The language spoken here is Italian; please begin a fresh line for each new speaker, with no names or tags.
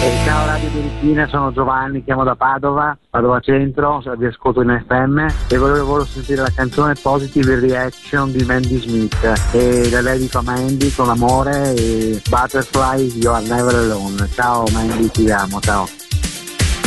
Ciao Radio Birichina, sono Giovanni, chiamo da Padova Centro, vi ascolto in FM e volevo sentire la canzone Positive Reaction di Mandy Smith e la dedico a Mandy con amore e Butterfly You Are Never Alone. Ciao Mandy, ti amo, ciao.